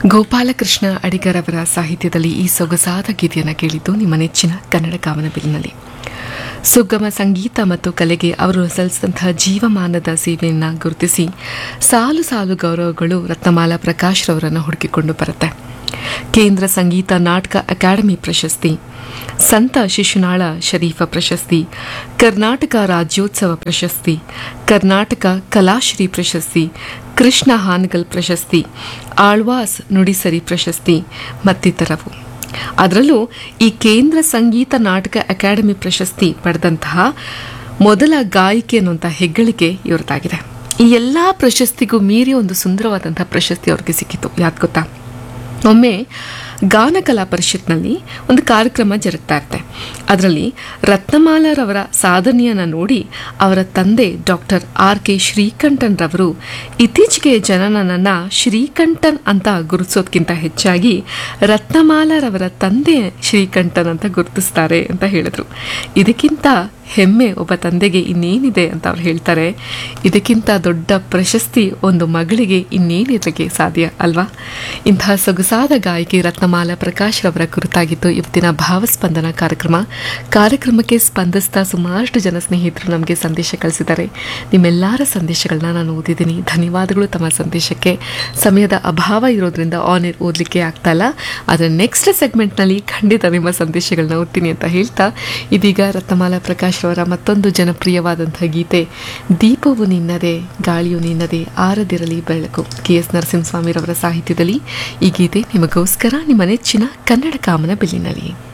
ಗೋಪಾಲಕೃಷ್ಣ ಅಡಿಗರ್ ಅವರ ಸಾಹಿತ್ಯದಲ್ಲಿ ಈ ಸೊಗಸಾದ ಗೀತೆಯನ್ನು ಕೇಳಿದ್ದು ನಿಮ್ಮ ನೆಚ್ಚಿನ ಕನ್ನಡ ಕಾಮನಬಿಲ್ಲಿನಲ್ಲಿ. ಸುಗಮ ಸಂಗೀತ ಮತ್ತು ಕಲೆಗೆ ಅವರು ಸಲ್ಲಿಸಿದಂತಹ ಜೀವಮಾನದ ಸೇವೆಯನ್ನು ಗುರುತಿಸಿ ಸಾಲು ಸಾಲು ಗೌರವಗಳು ರತ್ನಮಾಲಾ ಪ್ರಕಾಶ್ ರವರನ್ನು ಹುಡುಕಿಕೊಂಡು ಬರುತ್ತೆ. ಕೇಂದ್ರ ಸಂಗೀತ ನಾಟಕ ಅಕಾಡೆಮಿ ಪ್ರಶಸ್ತಿ, ಸಂತ ಶಿಶುನಾಳ ಶರೀಫ ಪ್ರಶಸ್ತಿ, ಕರ್ನಾಟಕ ರಾಜ್ಯೋತ್ಸವ ಪ್ರಶಸ್ತಿ, ಕರ್ನಾಟಕ ಕಲಾಶ್ರೀ ಪ್ರಶಸ್ತಿ, ಕೃಷ್ಣ ಹಾನಗಲ್ ಪ್ರಶಸ್ತಿ, ಆಳ್ವಾಸ್ ನುಡಿಸರಿ ಪ್ರಶಸ್ತಿ ಮತ್ತಿತರವು. ಅದರಲ್ಲೂ ಈ ಕೇಂದ್ರ ಸಂಗೀತ ನಾಟಕ ಅಕಾಡೆಮಿ ಪ್ರಶಸ್ತಿ ಪಡೆದಂತಹ ಮೊದಲ ಗಾಯಕಿ ಅನ್ನುವಂಥ ಹೆಗ್ಗಳಿಕೆ ಇವರದಾಗಿದೆ. ಈ ಎಲ್ಲ ಪ್ರಶಸ್ತಿಗೂ ಮೀರಿ ಒಂದು ಸುಂದರವಾದಂತಹ ಪ್ರಶಸ್ತಿ ಅವ್ರಿಗೆ ಸಿಕ್ಕಿತು. ಯಾಕೆ ಗೊತ್ತಾ? ಒಮ್ಮೆ ಗಾನ ಕಲಾ ಪರಿಷತ್ನಲ್ಲಿ ಒಂದು ಕಾರ್ಯಕ್ರಮ ಜರುಗ್ತಾ ಇರುತ್ತೆ. ಅದರಲ್ಲಿ ರತ್ನಮಾಲಾರವರ ಸಾಧನೆಯನ್ನು ನೋಡಿ ಅವರ ತಂದೆ ಡಾಕ್ಟರ್ R.K. ಶ್ರೀಕಂಠನ್ ರವರು ಇತ್ತೀಚೆಗೆ ಜನನನ್ನು ಶ್ರೀಕಂಠನ್ ಅಂತ ಗುರುತಿಸೋದಕ್ಕಿಂತ ಹೆಚ್ಚಾಗಿ ರತ್ನಮಾಲಾರವರ ತಂದೆ ಶ್ರೀಕಂಠನ್ ಅಂತ ಗುರುತಿಸ್ತಾರೆ ಅಂತ ಹೇಳಿದ್ರು. ಇದಕ್ಕಿಂತ ಹೆಮ್ಮೆ ಒಬ್ಬ ತಂದೆಗೆ ಇನ್ನೇನಿದೆ ಅಂತ ಅವ್ರು ಹೇಳ್ತಾರೆ. ಇದಕ್ಕಿಂತ ದೊಡ್ಡ ಪ್ರಶಸ್ತಿ ಒಂದು ಮಗಳಿಗೆ ಇನ್ನೇನಿರಕ್ಕೆ ಸಾಧ್ಯ ಅಲ್ವಾ? ಇಂತಹ ಸೊಗಸಾದ ಗಾಯಕಿ ರತ್ನಮಾಲಾ ಪ್ರಕಾಶ್ ರವರ ಕುರಿತಾಗಿತ್ತು ಇವತ್ತಿನ ಭಾವಸ್ಪಂದನ ಕಾರ್ಯಕ್ರಮಕ್ಕೆ ಸ್ಪಂದಿಸ್ತಾ ಸುಮಾರಷ್ಟು ಜನ ಸ್ನೇಹಿತರು ನಮಗೆ ಸಂದೇಶ ಕಳಿಸಿದ್ದಾರೆ. ನಿಮ್ಮೆಲ್ಲರ ಸಂದೇಶಗಳನ್ನ ನಾನು ಓದಿದ್ದೀನಿ. ಧನ್ಯವಾದಗಳು. ತಮ್ಮ ಸಂದೇಶಕ್ಕೆ ಸಮಯದ ಅಭಾವ ಇರೋದ್ರಿಂದ ಆನ್ ಏರ್ ಓದಲಿಕ್ಕೆ ಆಗ್ತಾ ಇಲ್ಲ. ಆದರೆ ನೆಕ್ಸ್ಟ್ ಸೆಗ್ಮೆಂಟ್ನಲ್ಲಿ ಖಂಡಿತ ನಿಮ್ಮ ಸಂದೇಶಗಳನ್ನ ಓದ್ತೀನಿ ಅಂತ ಹೇಳ್ತಾ ಇದೀಗ ರತ್ನಮಾಲಾ ಪ್ರಕಾಶ್ ರವರ ಮತ್ತೊಂದು ಜನಪ್ರಿಯವಾದಂತಹ ಗೀತೆ ದೀಪವು ನಿನ್ನದೇ ಗಾಳಿಯು ನಿನ್ನದೇ ಆರದಿರಲಿ ಬೆಳಕು, KS ನರಸಿಂಹಸ್ವಾಮಿರವರ ಸಾಹಿತ್ಯದಲ್ಲಿ ಈ ಗೀತೆ ನಿಮಗೋಸ್ಕರ ನಿಮ್ಮ ನೆಚ್ಚಿನ ಕನ್ನಡ ಕಾಮನಬಿಲ್ಲಿನಲ್ಲಿ.